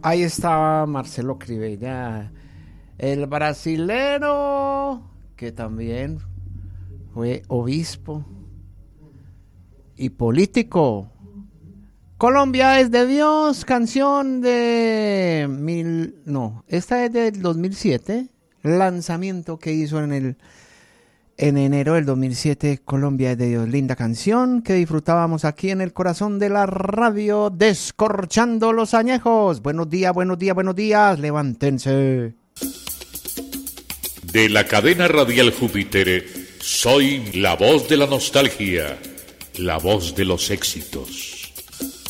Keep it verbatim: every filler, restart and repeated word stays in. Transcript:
Ahí estaba Marcelo Crivella, el brasilero que también fue obispo y político. Colombia es de Dios, canción de mil, no, esta es del dos mil siete, lanzamiento que hizo en el en enero del dos mil siete, Colombia es de Dios, linda canción que disfrutábamos aquí en el corazón de la radio, descorchando los añejos. Buenos días, buenos días, buenos días, levántense. De la cadena radial Júpiter, soy la voz de la nostalgia, la voz de los éxitos.